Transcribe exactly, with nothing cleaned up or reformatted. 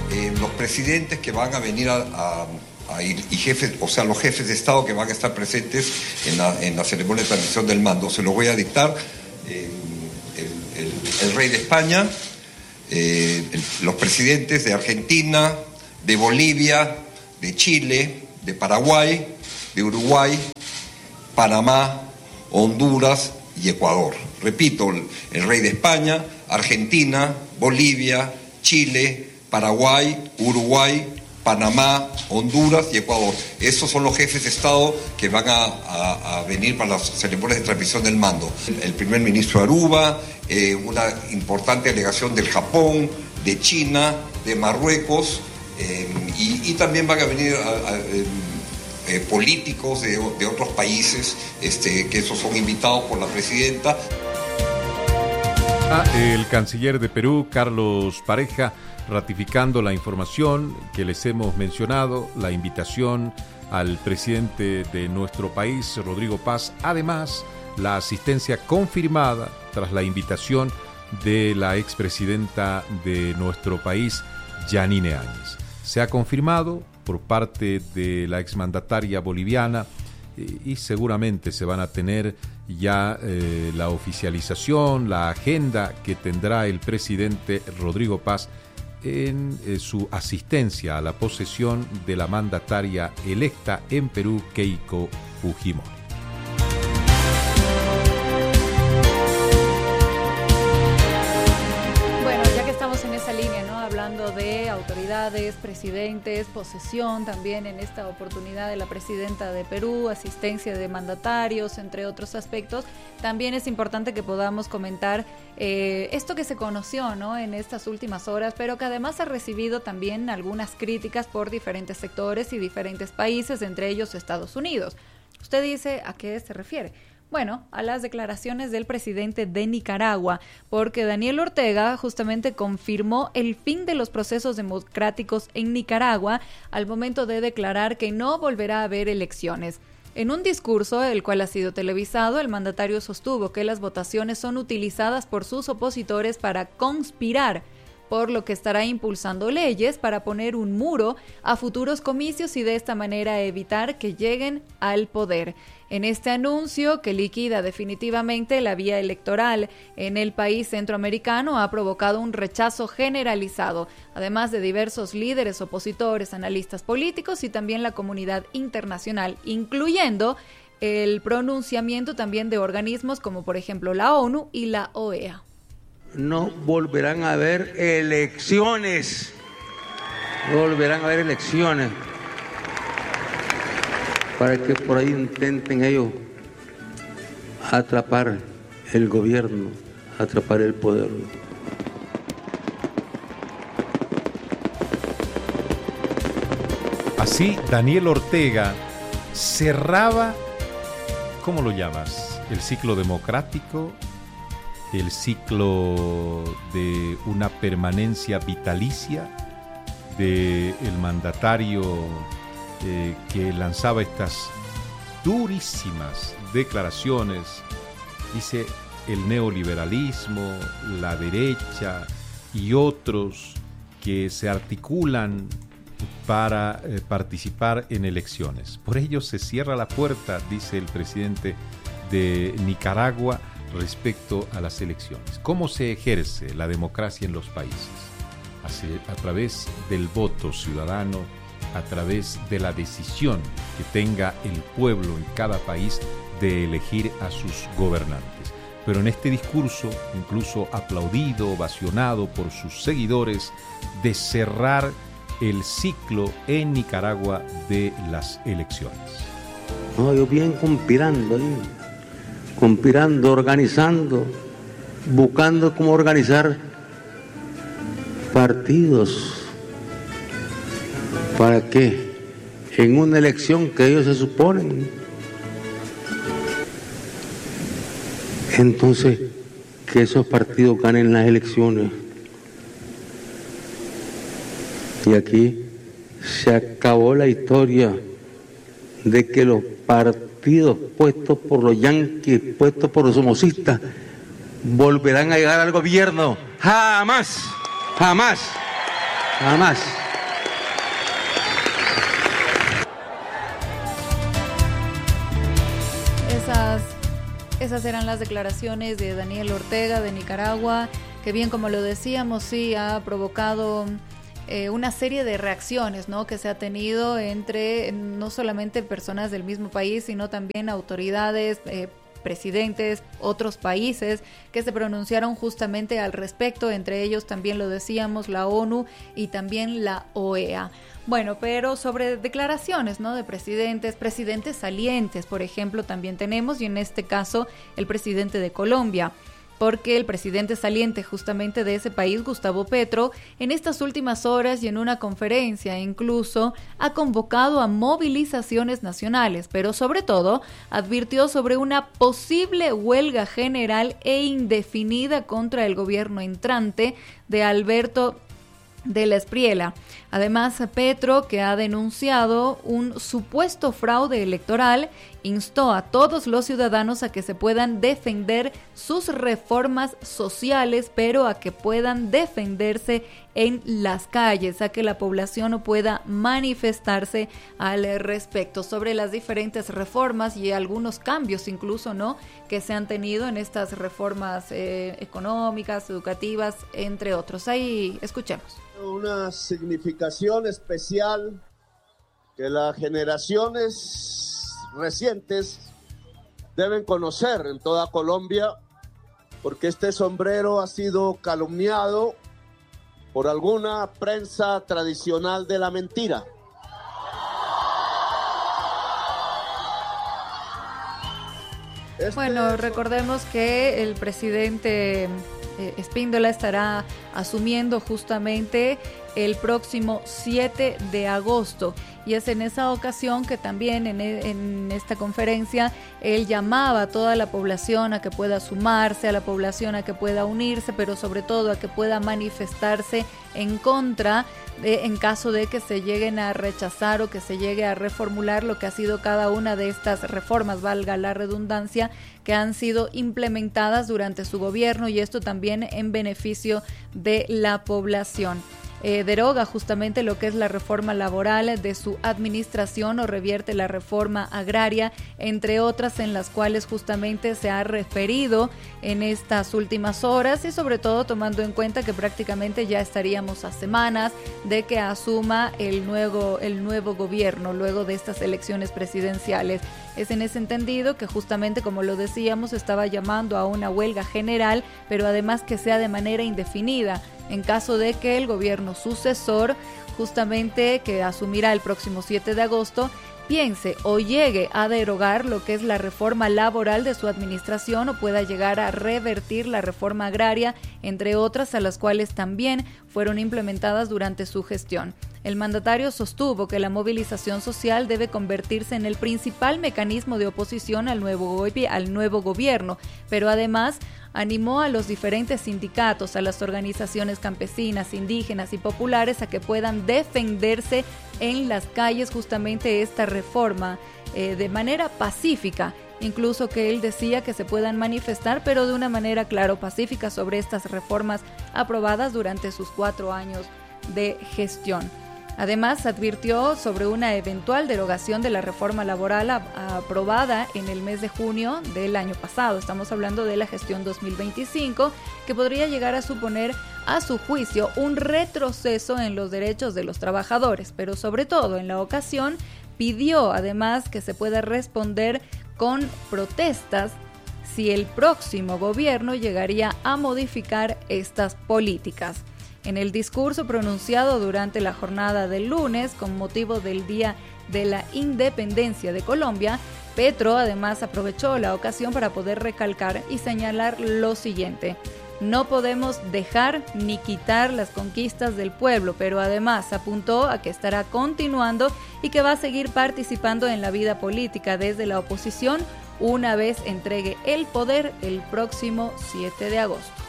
eh, los presidentes que van a venir a, a, a ir, y jefes, o sea, los jefes de Estado que van a estar presentes en la, en la ceremonia de transmisión del mando. Se los voy a dictar. Eh, el, el, el rey de España, eh, el, los presidentes de Argentina, de Bolivia, de Chile, de Paraguay, de Uruguay, Panamá, Honduras y Ecuador. Repito, el, el rey de España, Argentina, Bolivia, Chile, Paraguay, Uruguay, Panamá, Honduras y Ecuador. Esos son los jefes de Estado que van a, a, a venir para las ceremonias de transmisión del mando. El, el primer ministro de Aruba, eh, una importante delegación del Japón, de China, de Marruecos, eh, y, y también van a venir a, a, eh, eh, políticos de, de otros países, este, que esos son invitados por la presidenta. Ah, el canciller de Perú, Carlos Pareja, ratificando la información que les hemos mencionado, la invitación al presidente de nuestro país, Rodrigo Paz. Además, la asistencia confirmada tras la invitación de la expresidenta de nuestro país, Yanine Áñez. Se ha confirmado por parte de la exmandataria boliviana y seguramente se van a tener ya eh, la oficialización, la agenda que tendrá el presidente Rodrigo Paz en eh, su asistencia a la posesión de la mandataria electa en Perú, Keiko Fujimori. Bueno, ya que estamos en esa línea, ¿no? Hablando de autoridades, presidentes, posesión también en esta oportunidad de la presidenta de Perú, asistencia de mandatarios, entre otros aspectos, también es importante que podamos comentar eh, esto que se conoció, ¿no? En estas últimas horas, pero que además ha recibido también algunas críticas por diferentes sectores y diferentes países, entre ellos Estados Unidos. Usted dice, ¿a qué se refiere? Bueno, a las declaraciones del presidente de Nicaragua, porque Daniel Ortega justamente confirmó el fin de los procesos democráticos en Nicaragua al momento de declarar que no volverá a haber elecciones. En un discurso, el cual ha sido televisado, el mandatario sostuvo que las votaciones son utilizadas por sus opositores para conspirar, por lo que estará impulsando leyes para poner un muro a futuros comicios y de esta manera evitar que lleguen al poder. En este anuncio, que liquida definitivamente la vía electoral en el país centroamericano, ha provocado un rechazo generalizado, además de diversos líderes opositores, analistas políticos y también la comunidad internacional, incluyendo el pronunciamiento también de organismos como por ejemplo la ONU y la O E A. No volverán a haber elecciones, no volverán a haber elecciones, para que por ahí intenten ellos atrapar el gobierno, atrapar el poder. Así, Daniel Ortega cerraba, ¿cómo lo llamas? El ciclo democrático, el ciclo de una permanencia vitalicia del mandatario eh, que lanzaba estas durísimas declaraciones. Dice, el neoliberalismo, la derecha y otros que se articulan para eh, participar en elecciones. Por ello se cierra la puerta, dice el presidente de Nicaragua, respecto a las elecciones. ¿Cómo se ejerce la democracia en los países? Así, a través del voto ciudadano, a través de la decisión que tenga el pueblo en cada país de elegir a sus gobernantes. Pero en este discurso, incluso aplaudido, ovacionado por sus seguidores, de cerrar el ciclo en Nicaragua de las elecciones. No, yo bien conspirando ahí. conspirando, organizando, buscando cómo organizar partidos. ¿Para qué? En una elección que ellos se suponen. Entonces, que esos partidos ganen las elecciones. Y aquí se acabó la historia de que los partidos puestos por los yanquis, puestos por los somocistas, volverán a llegar al gobierno. Jamás, jamás. Nada más. Esas, esas eran las declaraciones de Daniel Ortega de Nicaragua, que bien como lo decíamos, sí ha provocado eh, una serie de reacciones, ¿no?, que se ha tenido entre no solamente personas del mismo país, sino también autoridades, eh, presidentes, otros países que se pronunciaron justamente al respecto, entre ellos también lo decíamos, la ONU y también la O E A. Bueno, pero sobre declaraciones, ¿no?, de presidentes, presidentes salientes, por ejemplo, también tenemos, y en este caso el presidente de Colombia, porque el presidente saliente justamente de ese país, Gustavo Petro, en estas últimas horas y en una conferencia incluso ha convocado a movilizaciones nacionales, pero sobre todo advirtió sobre una posible huelga general e indefinida contra el gobierno entrante de Alberto de la Espriella. Además, Petro, que ha denunciado un supuesto fraude electoral, instó a todos los ciudadanos a que se puedan defender sus reformas sociales, pero a que puedan defenderse en las calles, a que la población pueda manifestarse al respecto sobre las diferentes reformas y algunos cambios incluso, ¿no?, que se han tenido en estas reformas eh, económicas, educativas, entre otros. Ahí escuchemos. Una significación especial que las generaciones recientes deben conocer en toda Colombia, porque este sombrero ha sido calumniado por alguna prensa tradicional de la mentira. Este bueno, recordemos que el presidente eh, Espíndola estará asumiendo justamente el próximo siete de agosto. Y es en esa ocasión que también en, en esta conferencia él llamaba a toda la población a que pueda sumarse, a la población a que pueda unirse, pero sobre todo a que pueda manifestarse en contra de, en caso de que se lleguen a rechazar o que se llegue a reformular lo que ha sido cada una de estas reformas, valga la redundancia, que han sido implementadas durante su gobierno, y esto también en beneficio de la población. Eh, deroga justamente lo que es la reforma laboral de su administración o revierte la reforma agraria, entre otras en las cuales justamente se ha referido en estas últimas horas, y sobre todo tomando en cuenta que prácticamente ya estaríamos a semanas de que asuma el nuevo, el nuevo gobierno luego de estas elecciones presidenciales. Es en ese entendido que justamente, como lo decíamos, estaba llamando a una huelga general, pero además que sea de manera indefinida, en caso de que el gobierno sucesor, justamente que asumirá el próximo siete de agosto, piense o llegue a derogar lo que es la reforma laboral de su administración o pueda llegar a revertir la reforma agraria, entre otras a las cuales también fueron implementadas durante su gestión. El mandatario sostuvo que la movilización social debe convertirse en el principal mecanismo de oposición al nuevo, al nuevo gobierno, pero además animó a los diferentes sindicatos, a las organizaciones campesinas, indígenas y populares a que puedan defenderse en las calles justamente esta reforma eh, de manera pacífica. Incluso que él decía que se puedan manifestar, pero de una manera, claro, pacífica sobre estas reformas aprobadas durante sus cuatro años de gestión. Además, advirtió sobre una eventual derogación de la reforma laboral a, a, aprobada en el mes de junio del año pasado. Estamos hablando de la gestión dos mil veinticinco, que podría llegar a suponer, a su juicio, un retroceso en los derechos de los trabajadores, pero sobre todo en la ocasión pidió además que se pueda responder con protestas si el próximo gobierno llegaría a modificar estas políticas. En el discurso pronunciado durante la jornada del lunes con motivo del Día de la Independencia de Colombia, Petro además aprovechó la ocasión para poder recalcar y señalar lo siguiente: no podemos dejar ni quitar las conquistas del pueblo, pero además apuntó a que estará continuando y que va a seguir participando en la vida política desde la oposición una vez entregue el poder el próximo siete de agosto.